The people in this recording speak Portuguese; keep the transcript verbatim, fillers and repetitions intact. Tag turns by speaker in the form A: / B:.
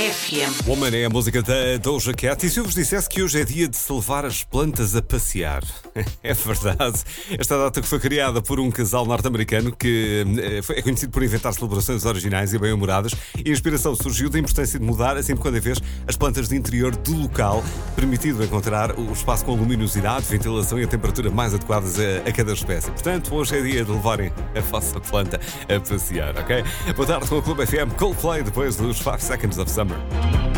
A: F M.
B: Woman é a música da Doja Cat. E se eu vos dissesse que hoje é dia de se levar as plantas a passear? É verdade. Esta data que foi criada por um casal norte-americano que é conhecido por inventar celebrações originais e bem-humoradas. E a inspiração surgiu da importância de mudar, assim de quando em vez, as plantas de interior do local, permitindo encontrar o espaço com luminosidade, ventilação e a temperatura mais adequadas a, a cada espécie. Portanto, hoje é dia de levarem a vossa planta a passear, ok? Boa tarde com o Clube F M, Coldplay, depois dos five Seconds of Summer.